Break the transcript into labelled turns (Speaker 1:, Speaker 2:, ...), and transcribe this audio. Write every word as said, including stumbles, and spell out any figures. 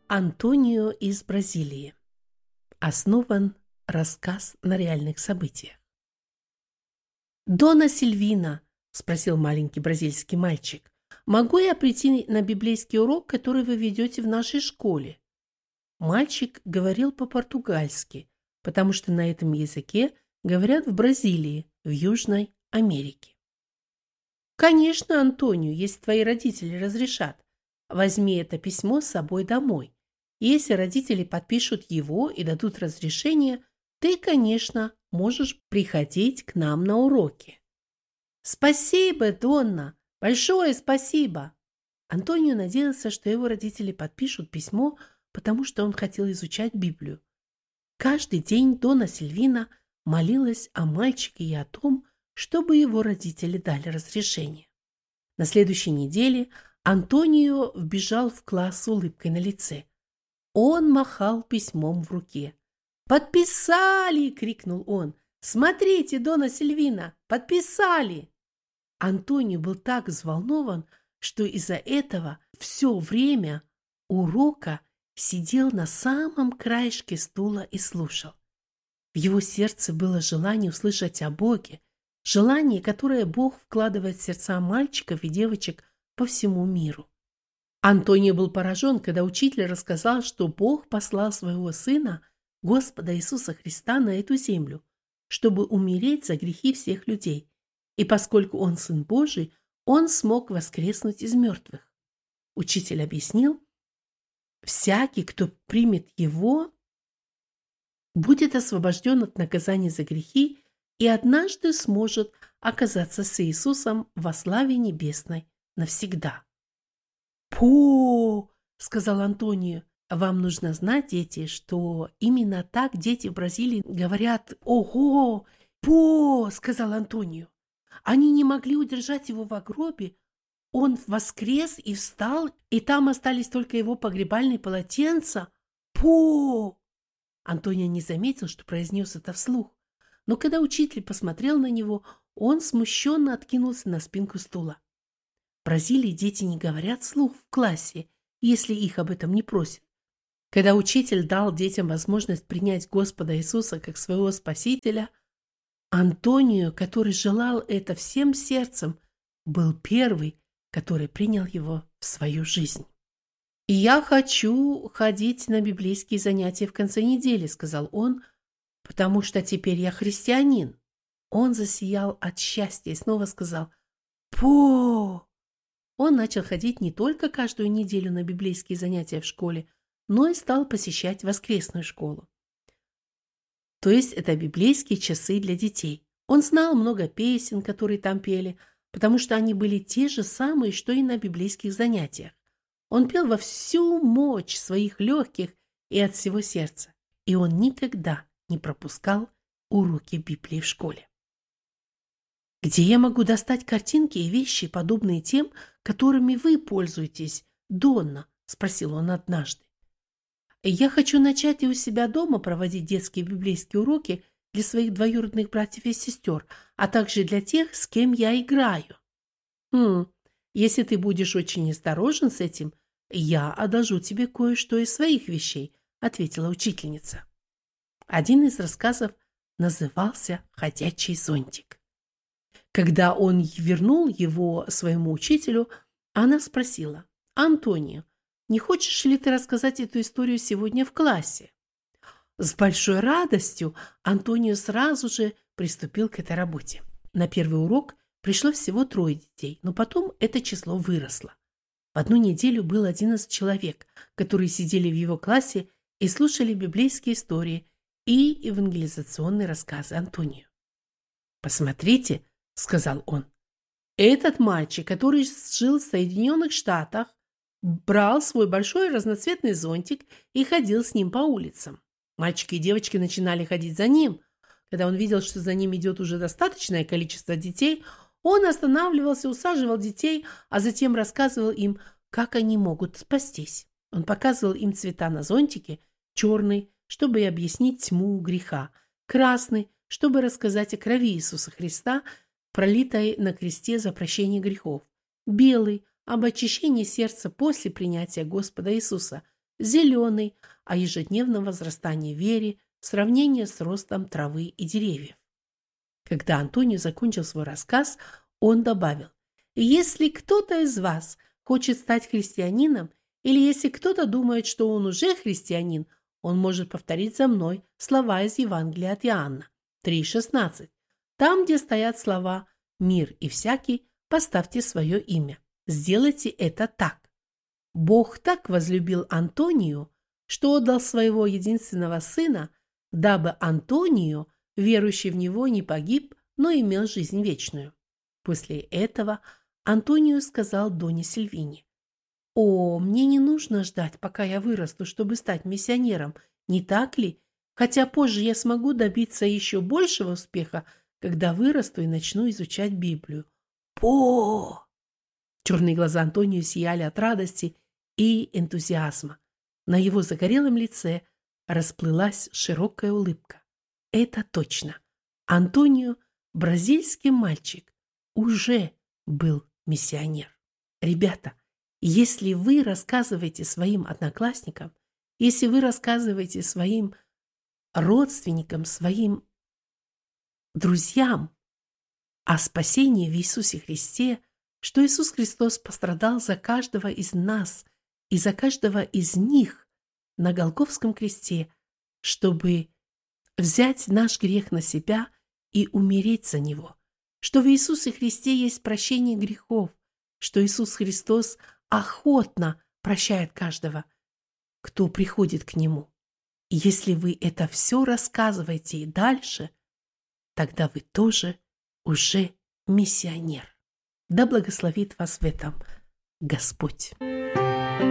Speaker 1: Антонио из Бразилии. Основан рассказ на реальных событиях. «Дона Сильвина», — спросил маленький бразильский мальчик, — «могу я прийти на библейский урок, который вы ведете в нашей школе?» Мальчик говорил по-португальски, потому что на этом языке говорят в Бразилии, в Южной Америке. «Конечно, Антонио, если твои родители разрешат. Возьми это письмо с собой домой. Если родители подпишут его и дадут разрешение, ты, конечно, можешь приходить к нам на уроки». «Спасибо, Донна! Большое спасибо!» Антонио надеялся, что его родители подпишут письмо, потому что он хотел изучать Библию. Каждый день Дона Сильвина молилась о мальчике и о том, чтобы его родители дали разрешение. На следующей неделе Антонио вбежал в класс с улыбкой на лице. Он махал письмом в руке. «Подписали!» — крикнул он. «Смотрите, Дона Сильвина, подписали!» Антонио был так взволнован, что из-за этого все время урока сидел на самом краешке стула и слушал. В его сердце было желание услышать о Боге, желание, которое Бог вкладывает в сердца мальчиков и девочек по всему миру. Антонио был поражен, когда учитель рассказал, что Бог послал своего Сына, Господа Иисуса Христа, на эту землю, чтобы умереть за грехи всех людей. И поскольку Он Сын Божий, Он смог воскреснуть из мертвых. Учитель объяснил, всякий, кто примет Его, будет освобожден от наказания за грехи и однажды сможет оказаться с Иисусом во славе небесной навсегда. «По!» — сказал Антонио. «Вам нужно знать, дети, что именно так дети в Бразилии говорят «Ого!» «По!» — сказал Антонио. Они не могли удержать его в гробе. Он воскрес и встал, и там остались только его погребальные полотенца. «По!» Антонио не заметил, что произнес это вслух. Но когда учитель посмотрел на него, он смущенно откинулся на спинку стула. В Бразилии дети не говорят вслух в классе, если их об этом не просят. Когда учитель дал детям возможность принять Господа Иисуса как своего Спасителя, Антонио, который желал это всем сердцем, был первый, который принял его в свою жизнь. «И я хочу ходить на библейские занятия в конце недели», — сказал он, «потому что теперь я христианин». Он засиял от счастья и снова сказал «По!». Он начал ходить не только каждую неделю на библейские занятия в школе, но и стал посещать воскресную школу. То есть это библейские часы для детей. Он знал много песен, которые там пели, потому что они были те же самые, что и на библейских занятиях. Он пел во всю мощь своих легких и от всего сердца, и он никогда не пропускал уроки Библии в школе. «Где я могу достать картинки и вещи, подобные тем, которыми вы пользуетесь, Донна?» – спросил он однажды. «Я хочу начать и у себя дома проводить детские библейские уроки для своих двоюродных братьев и сестер, а также для тех, с кем я играю». «Хм, если ты будешь очень осторожен с этим, я одолжу тебе кое-что из своих вещей», – ответила учительница. Один из рассказов назывался «Ходячий зонтик». Когда он вернул его своему учителю, она спросила: «Антонио, не хочешь ли ты рассказать эту историю сегодня в классе?» С большой радостью Антонио сразу же приступил к этой работе. На первый урок пришло всего трое детей, но потом это число выросло. В одну неделю было одиннадцать человек, которые сидели в его классе и слушали библейские истории и евангелизационные рассказы Антонио. «Посмотрите», — сказал он, — «этот мальчик, который жил в Соединенных Штатах, брал свой большой разноцветный зонтик и ходил с ним по улицам. Мальчики и девочки начинали ходить за ним. Когда он видел, что за ним идет уже достаточное количество детей, он останавливался, усаживал детей, а затем рассказывал им, как они могут спастись. Он показывал им цвета на зонтике: черный, чтобы объяснить тьму греха, красный, чтобы рассказать о крови Иисуса Христа, пролитой на кресте за прощение грехов, белый, об очищении сердца после принятия Господа Иисуса, зеленый – о ежедневном возрастании в вере, сравнение с ростом травы и деревьев. Когда Антонио закончил свой рассказ, он добавил: «Если кто-то из вас хочет стать христианином, или если кто-то думает, что он уже христианин, он может повторить за мной слова из Евангелия от Иоанна три шестнадцать. Там, где стоят слова «мир» и «всякий», поставьте свое имя. Сделайте это так. Бог так возлюбил Антонию, что отдал своего единственного сына, дабы Антонио, верующий в него, не погиб, но имел жизнь вечную». После этого Антонио сказал Доне Сильвине: «О, мне не нужно ждать, пока я вырасту, чтобы стать миссионером, не так ли? Хотя позже я смогу добиться еще большего успеха, когда вырасту и начну изучать Библию». По! Черные глаза Антонио сияли от радости и энтузиазма. На его загорелом лице расплылась широкая улыбка. Это точно. Антонио, бразильский мальчик, уже был миссионер. Ребята, если вы рассказываете своим одноклассникам, если вы рассказываете своим родственникам, своим друзьям о спасении в Иисусе Христе, что Иисус Христос пострадал за каждого из нас и за каждого из них на Голгофском кресте, чтобы взять наш грех на себя и умереть за него, что в Иисусе Христе есть прощение грехов, что Иисус Христос охотно прощает каждого, кто приходит к Нему. И если вы это все рассказываете и дальше, тогда вы тоже уже миссионер. Да благословит вас в этом Господь.